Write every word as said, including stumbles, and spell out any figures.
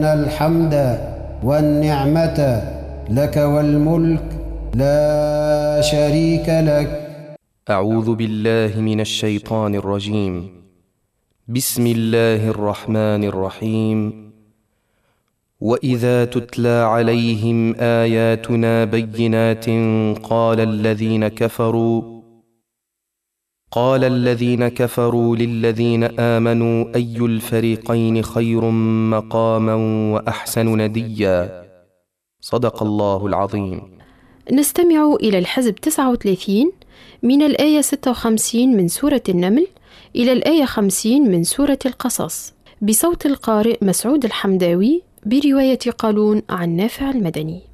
إن الحمد والنعمة لك والملك لا شريك لك. أعوذ بالله من الشيطان الرجيم. بسم الله الرحمن الرحيم. وإذا تتلى عليهم آياتنا بينات قال الذين كفروا قال الذين كفروا للذين آمنوا أي الفريقين خير مقاما وأحسن نديا. صدق الله العظيم. نستمع إلى الحزب تسعة وثلاثين من الآية ستة وخمسين من سورة النمل إلى الآية خمسين من سورة القصص بصوت القارئ مسعود الحمداوي برواية قالون عن نافع المدني.